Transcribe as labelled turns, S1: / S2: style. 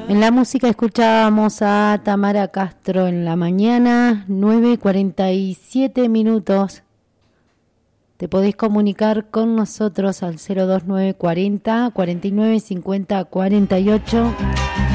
S1: En la música escuchábamos a Tamara Castro en la mañana, 9:47 minutos. Te podés comunicar con nosotros al 02940 49 50 48.